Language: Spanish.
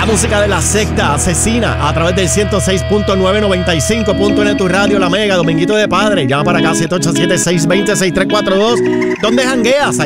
música de la secta asesina a través del 106.995.1 tu radio, La Mega, Dominguito de Padre. Llama para acá, 787-620-6342. ¿Dónde jangueas?